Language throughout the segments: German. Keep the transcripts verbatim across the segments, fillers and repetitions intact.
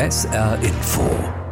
S R Info.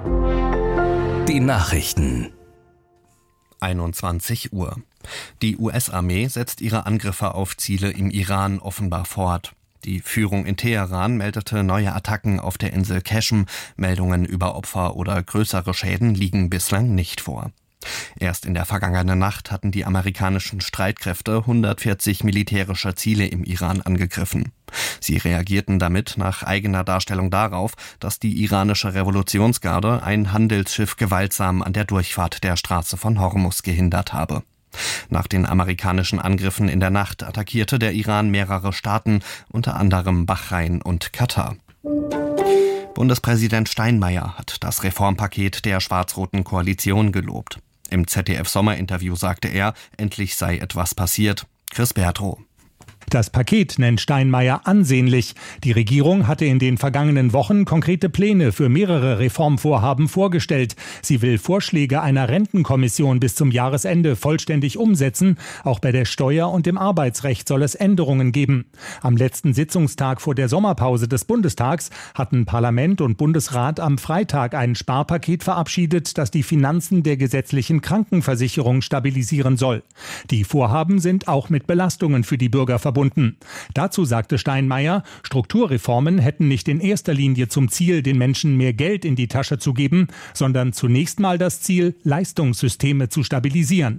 Die Nachrichten. einundzwanzig Uhr. Die U S-Armee setzt ihre Angriffe auf Ziele im Iran offenbar fort. Die Führung in Teheran meldete neue Attacken auf der Insel Qeshm. Meldungen über Opfer oder größere Schäden liegen bislang nicht vor. Erst in der vergangenen Nacht hatten die amerikanischen Streitkräfte hundertvierzig militärische Ziele im Iran angegriffen. Sie reagierten damit nach eigener Darstellung darauf, dass die iranische Revolutionsgarde ein Handelsschiff gewaltsam an der Durchfahrt der Straße von Hormuz gehindert habe. Nach den amerikanischen Angriffen in der Nacht attackierte der Iran mehrere Staaten, unter anderem Bahrain und Katar. Bundespräsident Steinmeier hat das Reformpaket der schwarz-roten Koalition gelobt. Im Z D F-Sommerinterview sagte er, endlich sei etwas passiert. Chris Bertrow. Das Paket nennt Steinmeier ansehnlich. Die Regierung hatte in den vergangenen Wochen konkrete Pläne für mehrere Reformvorhaben vorgestellt. Sie will Vorschläge einer Rentenkommission bis zum Jahresende vollständig umsetzen. Auch bei der Steuer- und im Arbeitsrecht soll es Änderungen geben. Am letzten Sitzungstag vor der Sommerpause des Bundestags hatten Parlament und Bundesrat am Freitag ein Sparpaket verabschiedet, das die Finanzen der gesetzlichen Krankenversicherung stabilisieren soll. Die Vorhaben sind auch mit Belastungen für die Bürger verbunden. Dazu sagte Steinmeier, Strukturreformen hätten nicht in erster Linie zum Ziel, den Menschen mehr Geld in die Tasche zu geben, sondern zunächst mal das Ziel, Leistungssysteme zu stabilisieren.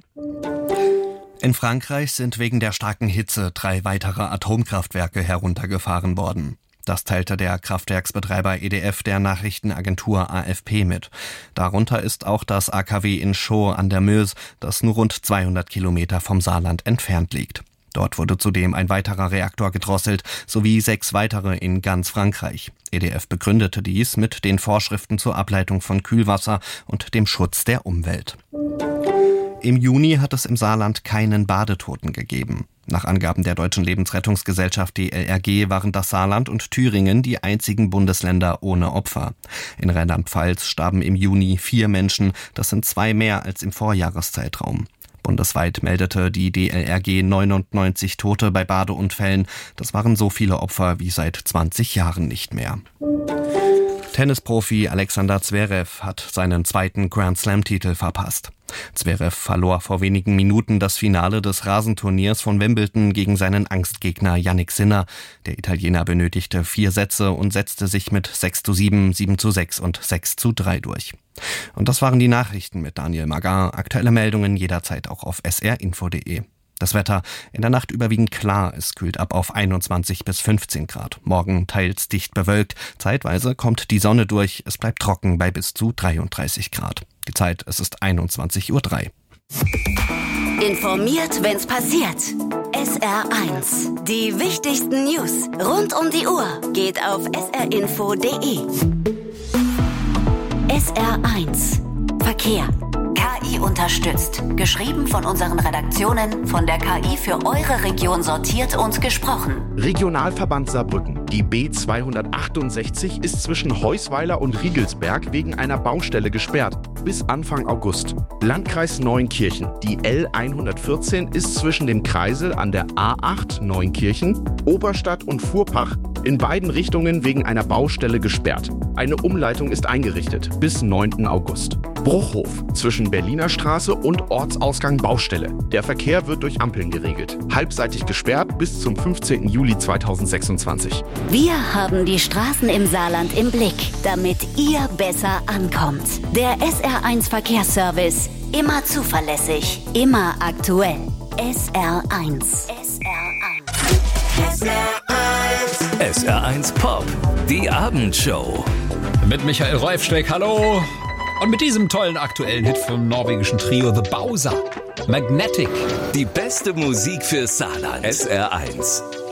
In Frankreich sind wegen der starken Hitze drei weitere Atomkraftwerke heruntergefahren worden. Das teilte der Kraftwerksbetreiber E D F der Nachrichtenagentur A F P mit. Darunter ist auch das A K W in Chaux an der Meuse, das nur rund zweihundert Kilometer vom Saarland entfernt liegt. Dort wurde zudem ein weiterer Reaktor gedrosselt, sowie sechs weitere in ganz Frankreich. E D F begründete dies mit den Vorschriften zur Ableitung von Kühlwasser und dem Schutz der Umwelt. Im Juni hat es im Saarland keinen Badetoten gegeben. Nach Angaben der Deutschen Lebensrettungsgesellschaft D L R G waren das Saarland und Thüringen die einzigen Bundesländer ohne Opfer. In Rheinland-Pfalz starben im Juni vier Menschen, das sind zwei mehr als im Vorjahreszeitraum. Bundesweit meldete die D L R G neunundneunzig Tote bei Badeunfällen. Das waren so viele Opfer wie seit zwanzig Jahren nicht mehr. Tennisprofi Alexander Zverev hat seinen zweiten Grand-Slam-Titel verpasst. Zverev verlor vor wenigen Minuten das Finale des Rasenturniers von Wimbledon gegen seinen Angstgegner Jannik Sinner. Der Italiener benötigte vier Sätze und setzte sich mit sechs zu sieben, sieben zu sechs und sechs zu drei durch. Und das waren die Nachrichten mit Daniel Magar. Aktuelle Meldungen jederzeit auch auf s r info punkt de. Das Wetter in der Nacht überwiegend klar, es kühlt ab auf einundzwanzig bis fünfzehn Grad. Morgen teils dicht bewölkt, zeitweise kommt die Sonne durch, es bleibt trocken bei bis zu dreiunddreißig Grad. Die Zeit, es ist einundzwanzig Uhr drei. Informiert, wenn's passiert. S R eins. Die wichtigsten News rund um die Uhr geht auf s r info punkt de. S R eins. Verkehr. K I unterstützt. Geschrieben von unseren Redaktionen, von der K I für eure Region sortiert und gesprochen. Regionalverband Saarbrücken. Die B zweihundertachtundsechzig ist zwischen Heusweiler und Riegelsberg wegen einer Baustelle gesperrt. Bis Anfang August. Landkreis Neunkirchen. Die L hundertvierzehn ist zwischen dem Kreisel an der A acht Neunkirchen, Oberstadt und Fuhrpach in beiden Richtungen wegen einer Baustelle gesperrt. Eine Umleitung ist eingerichtet bis neunten August. Bruchhof zwischen Berliner Straße und Ortsausgang Baustelle. Der Verkehr wird durch Ampeln geregelt. Halbseitig gesperrt bis zum fünfzehnten Juli zweitausendsechsundzwanzig. Wir haben die Straßen im Saarland im Blick, damit ihr besser ankommt. Der S R eins Verkehrsservice. Immer zuverlässig, immer aktuell. S R eins. S R eins. S R eins. S R eins Pop. Die Abendshow. Mit Michael Reufsteck, hallo. Und mit diesem tollen aktuellen Hit vom norwegischen Trio The Bowser. Magnetic. Die beste Musik für Saarland. S R eins.